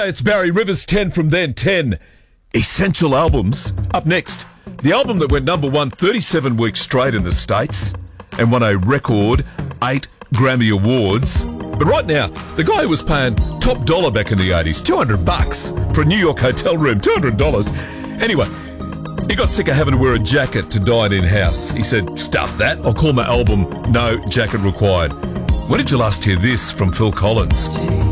G'day, it's Barry Rivers, 10 from then, 10 essential albums. Up next, the album that went number one 37 weeks straight in the States and won a record 8 Grammy Awards. But right now, the guy who was paying top dollar back in the 80s, $200 for a New York hotel room, $200. Anyway, he got sick of having to wear a jacket to dine in-house. He said, stuff that, I'll call my album No Jacket Required. When did you last hear this from Phil Collins?